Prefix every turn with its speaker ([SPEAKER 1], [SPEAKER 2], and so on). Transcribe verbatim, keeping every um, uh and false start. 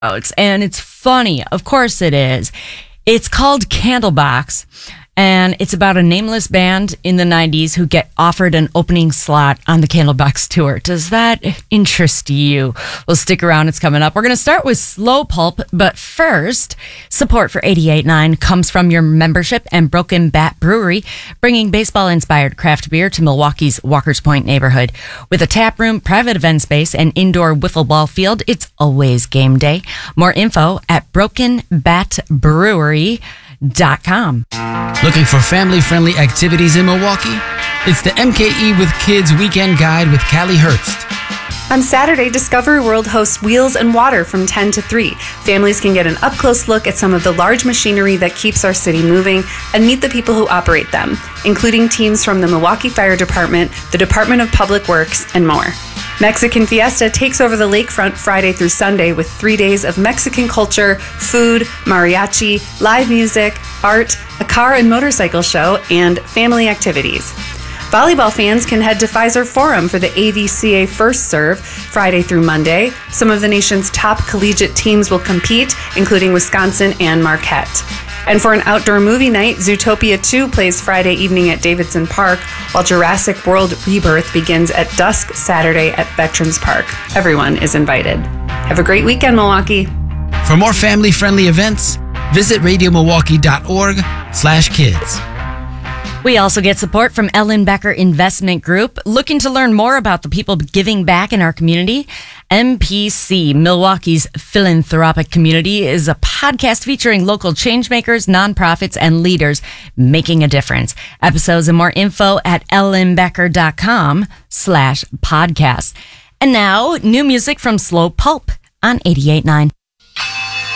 [SPEAKER 1] And it's funny. Of course it is. It's called Candlebox, and it's about a nameless band in the nineties who get offered an opening slot on the Candlebox tour. Does that interest you? Well, stick around. It's coming up. We're going to start with Slow Pulp, but first, support for eighty-eight point nine comes from your membership and Broken Bat Brewery, bringing baseball-inspired craft beer to Milwaukee's Walker's Point neighborhood. With a tap room, private event space, and indoor wiffle ball field, it's always game day. More info at broken bat brewery dot com.
[SPEAKER 2] Looking for family-friendly activities in Milwaukee? It's the M K E with Kids Weekend Guide with Callie Hurst.
[SPEAKER 3] On Saturday, Discovery World hosts Wheels and Water from ten to three. Families can get an up-close look at some of the large machinery that keeps our city moving and meet the people who operate them, including teams from the Milwaukee Fire Department, the Department of Public Works, and more. Mexican Fiesta takes over the lakefront Friday through Sunday with three days of Mexican culture, food, mariachi, live music, art, a car and motorcycle show, and family activities. Volleyball fans can head to Pfizer Forum for the A V C A First Serve Friday through Monday. Some of the nation's top collegiate teams will compete, including Wisconsin and Marquette. And for an outdoor movie night, Zootopia two plays Friday evening at Davidson Park, while Jurassic World Rebirth begins at dusk Saturday at Veterans Park. Everyone is invited. Have a great weekend, Milwaukee.
[SPEAKER 2] For more family-friendly events, visit radio milwaukee dot org slash kids.
[SPEAKER 1] We also get support from Ellen Becker Investment Group. Looking to learn more about the people giving back in our community? M P C, Milwaukee's philanthropic community, is a podcast featuring local changemakers, nonprofits, and leaders making a difference. Episodes and more info at ellenbecker.com slash podcast. And now, new music from Slow Pulp on eighty-eight point nine.